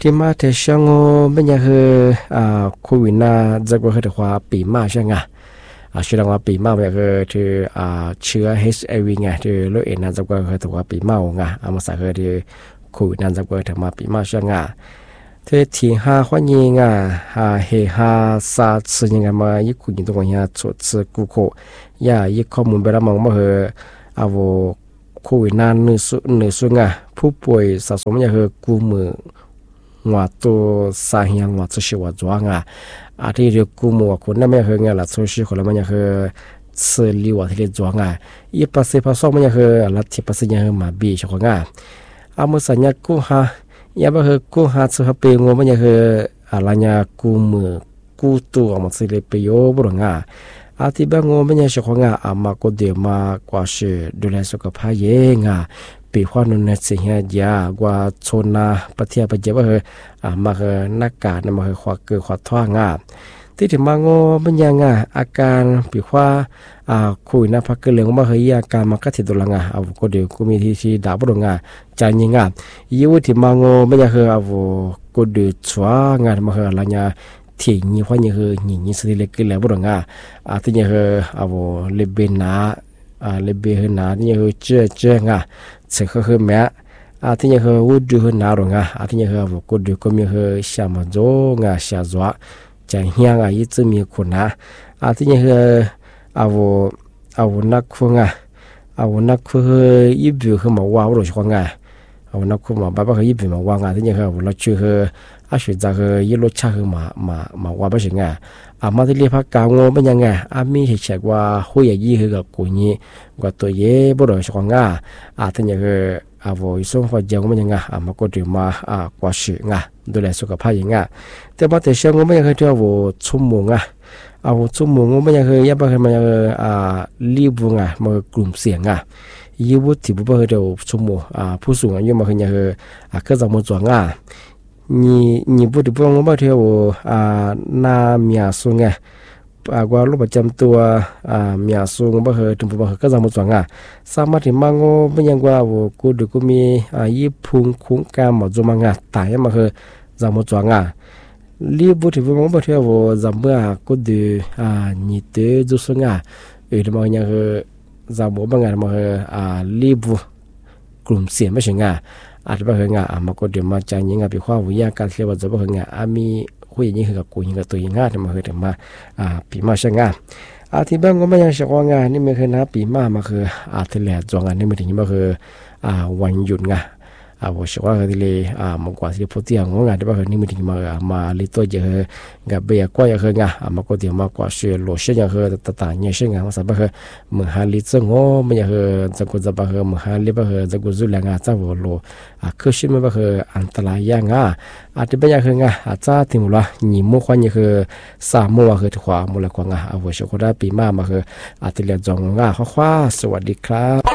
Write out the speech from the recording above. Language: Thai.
ที่มาเทชงอไม่ยังคือโควิดน่าจะว่าคือว่าปีมาใช่ไงชื่อว่าปีมาแบบคือเชื้อ HIV ไงคือโรคเอดส์น่าจะว่าคือว่าปีมาไงมาใส่คือโควิดน่าจะว่าถึงมาปีมาใช่ไงเธอที่หาข้อยิงเฮหาซาซึ่งยังไงมายิ่งคุยตรงนี้สุดสุดกูโคย่ายิ่งข้อมูลไปแล้วมองว่าโควิดน่าเนื้อสุงผู้ป่วยสะสมอย่างกูมือว่าตัวสาเหตุว่าจะชื่อว่าจ้างที่เรียกกูมัวคนนั้นไม่เคยงานละโซเชียลคนละมันยังคือสื่อลิวที่เรียกจ้างยี่ปัสสิพัสสองมันยังคือลัทธิปัสสิยังคือมาบีชกงมือสัญญากูหาอย่าไปคือกูหาสุขเปียงมันยังคืออะไรเนี่ยกูมือกูตัวมันสิเลเปียวบุรงที่บางงมันยังชกงมาก็เดียวมากว่าชื่อดูแลสุขภาพเองปีขวานุนเนสิเฮียกว่าชนนาปฏิบัติเจ็บมาคือนักการมาคือขวาเกิดขวาท่างที่ถึงมางมันยังอาการปีขวาคุยนะพักเกลืองมาคืออาการมันก็ติดตัวละก็เดี๋ยวกูมีที่ดาบดงใจยิงยี่วุฒิมางมันยังคือก็เดือดชัวมาคืออะไรเนี่ยที่ยี่ห้อนี่คือยี่สิเล็กเกลือบดที่นี่คือเลเบนาเลเบหนาที่นี่คือเจ้เสกคือแม่ที่นี่คือวุฒิคือนารงที่นี่คือก็ดูก็มีคือชามาโจชาจัวจะเฮียยิ่งจะมีคนที่นี่คือนักคือนักคือยิบคือมาว่าเราชอบนักคือมาบ้าคือยิบมาว่าที่นี่คือเราชื่อคือสุดจะคือยิ่งรสชาติคือมาว่าไม่ใช่มาที่เรียกพักกางเป็นยังไงมีเหตุเฉว่าหุยยี่คือกับกูนี่กับตัวเย่บุรุษชงที่นี่คือส่งฟ้าเจ้าเป็นยังไงมาก็ดูมากว่าชื่อดูแลสุขภาพยังไงแต่มาแต่เช้าเป็นยังไงที่ชั่วโมงชั่วโมงเป็นยังไงยังเป็นมันยังรีบมากลุ่มเสี่ยงยี่วุฒิบุบเดียวชั่วโมงผู้สูงอายุมาคือยังก็จะมาจวงนี่บุตรพวกมันมาเที่ยวนาเมียสูงกว่ารูปประจำตัวเมียสูงบ่เคยถึงบ่เคยก็จะมาจวงสามารถที่มังเป็นยังกว่ากูดูกูมีญี่ปุ่นคุ้งกามมาจวงตายมาคือจะมาจวงรีบุตรพวกมันมาเที่ยวจำเมื่อกูดูนี่เตอจุสูงเดี๋ยวมันยังคือจำบ่บางงานมาคือรีบุกลุ่มเสี่ยงไม่ใช่อาจจะเป็นมาก็เดี๋ยวมาใจยังปีข้าววิญญาการเชื่อว่าจะเป็นมีคุยอย่างนี้คือกับกูยังกับตัวยังแต่มาคือเดี๋ยวมาปีมาใช่ที่บ้านก็ไม่ยังเชื่อว่านี่ไม่เคยนะปีมาคือที่แหล่จวงนี่ไม่ถึงมาคือวันหยุดว่าเชื่อว่าที่เลยมากกว่าที่พูดที่งที่บ้านนี่ไม่ถึงมาลิตัวเยอะกับเบียร์ก็ยังคือมาก็เดี๋ยวมากกว่าเชื่อโลเชื่อยังคือต่างๆเนี่ยเชื่อว่าสับคือเมื่อหาลิตัวไม่ยังคือจะกูจะบ้าคือเมื่อหาลิบ้าคือจะกูจุลงจะว่าโลคือชื่อมันบ้าคืออันตรายยังที่บ้านยังคือจะที่มุลนี่มุขวันยังคือสามมุลคือที่ขวามุลกว่าว่าเชื่อว่าปีมาคือที่เรียนจงข้อสวัสดีครับ